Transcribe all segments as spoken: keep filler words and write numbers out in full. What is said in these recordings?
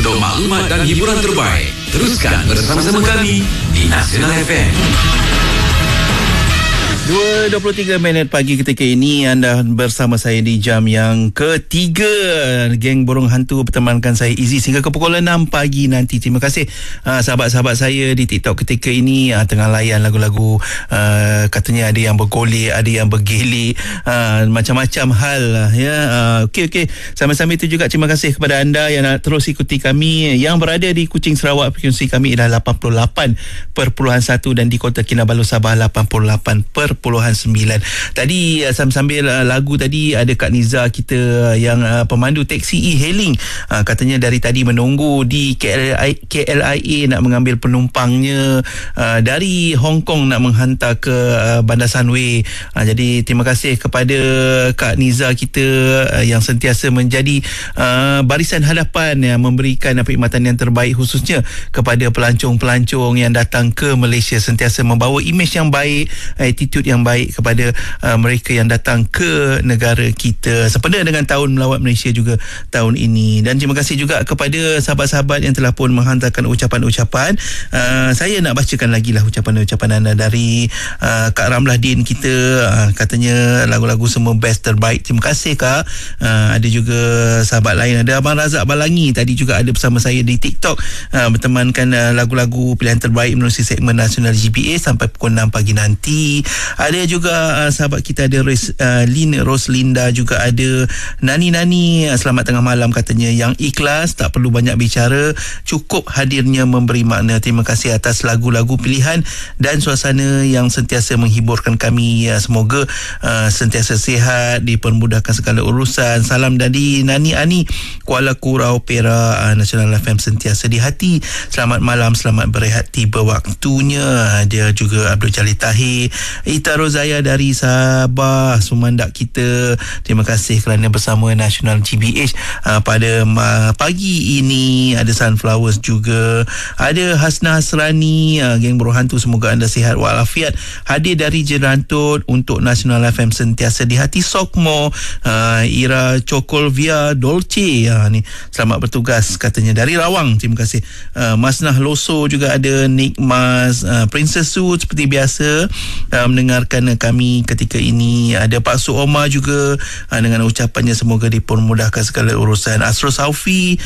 Untuk maklumat dan hiburan terbaik, teruskan bersama-sama kami di Nasional F M. dua dua puluh tiga minit pagi ketika ini anda bersama saya di jam yang ketiga. Geng Burung Hantu bertemankan saya Izzy sehingga ke pukul enam pagi nanti. Terima kasih uh, sahabat-sahabat saya di TikTok ketika ini uh, tengah layan lagu-lagu uh, katanya ada yang bergolek, ada yang bergelik, uh, macam-macam hal lah, ya. Uh, okey okey. Sama-sama itu juga terima kasih kepada anda yang nak terus ikuti kami yang berada di Kuching Sarawak. Frekuensi kami adalah lapan puluh lapan perpuluhan satu dan di Kota Kinabalu Sabah lapan puluh lapan perpuluhan sembilan. Tadi sambil-sambil uh, lagu tadi ada Kak Niza kita uh, yang uh, pemandu teksi e-hailing, uh, katanya dari tadi menunggu di K L I, K L I A nak mengambil penumpangnya uh, dari Hong Kong nak menghantar ke uh, Bandar Sunway. Uh, jadi terima kasih kepada Kak Niza kita uh, yang sentiasa menjadi uh, barisan hadapan yang memberikan uh, perkhidmatan yang terbaik khususnya kepada pelancong-pelancong yang datang ke Malaysia, sentiasa membawa imej yang baik, attitude yang baik kepada uh, mereka yang datang ke negara kita sempena dengan tahun melawat Malaysia juga tahun ini. Dan terima kasih juga kepada sahabat-sahabat yang telah pun menghantarkan ucapan-ucapan. Uh, saya nak bacakan lagi lah ucapan-ucapan anda dari uh, Kak Ramlah Din kita, uh, katanya lagu-lagu semua best terbaik. Terima kasih Kak. Uh, ada juga sahabat lain, ada Abang Razak Balangi tadi juga ada bersama saya di TikTok, uh, bertemankan uh, lagu-lagu pilihan terbaik menerusi segmen Nasional G B A sampai pukul enam pagi nanti. Ada juga uh, sahabat kita ada Res, uh, Lin Roslinda, juga ada Nani-Nani, uh, selamat tengah malam katanya, yang ikhlas tak perlu banyak bicara, cukup hadirnya memberi makna. Terima kasih atas lagu-lagu pilihan dan suasana yang sentiasa menghiburkan kami. Uh, semoga uh, sentiasa sihat, dipermudahkan segala urusan. Salam dari Nani Ani, Kuala Kurau, Perak. uh, Nasional F M sentiasa di hati. Selamat malam, selamat berehat, tiba waktunya. Dia juga Abdul Jalil Tahir, Ita Rozaya dari Sabah, Sumandak kita. Terima kasih kerana bersama Nasional G B H uh, pada uh, pagi ini. Ada Sunflowers juga, ada Hasna Hasrani, uh, Geng Burung Hantu, semoga anda sihat walafiat. Hadir dari Jerantut untuk Nasional F M sentiasa di hati. Sokmo, uh, Ira Cokolvia Dolce, uh, ni selamat bertugas katanya dari Rawang. Terima kasih. uh, Masnah Loso juga ada, Nikmas, uh, Princess Su seperti biasa uh, mendengarkan kami ketika ini. Ada Pak Su Omar juga uh, dengan ucapannya semoga dipermudahkan segala urusan. Asro Saufi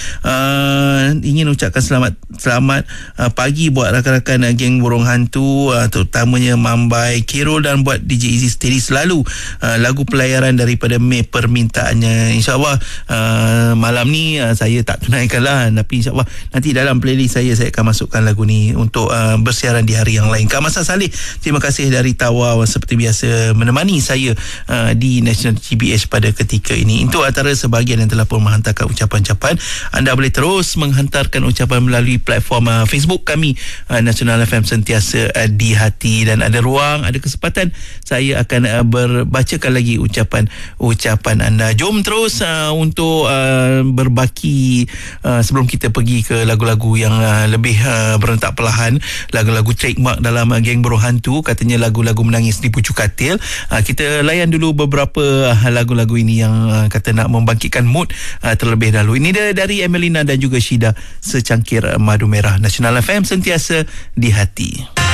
uh, ingin ucapkan selamat selamat uh, pagi buat rakan-rakan uh, Geng Burung Hantu, uh, terutamanya Mambai, Kirol, dan buat D J Izzy steady selalu uh, lagu pelayaran daripada Mei permintaannya. InsyaAllah uh, malam ni uh, saya tak tunaikan lah, tapi insyaAllah nanti dalam playlist saya saya akan masukkan lagu ni untuk uh, bersiaran di hari yang lain. Kak Masa Saleh, terima kasih dari Tawau seperti biasa menemani saya uh, di National G B H pada ketika ini. Itu antara sebahagian yang telah pun menghantarkan ucapan-ucapan. Anda boleh terus menghantarkan ucapan melalui platform uh, Facebook kami, uh, Nasional F M sentiasa uh, di hati. Dan ada ruang, ada kesempatan, saya akan uh, berbacakan lagi ucapan-ucapan anda. Jom terus uh, untuk uh, berbaki uh, sebelum kita pergi ke lagu-lagu yang uh, lebih uh, berentak perlahan, lagu-lagu trademark dalam uh, Geng Burung Hantu, katanya lagu-lagu menangis di pucuk katil. Uh, kita layan dulu beberapa uh, lagu-lagu ini yang uh, kata nak membangkitkan mood uh, terlebih dahulu. Ini dia dari Emelina dan juga Syida, Secangkir Madu Merah. Nasional F M sentiasa di hati.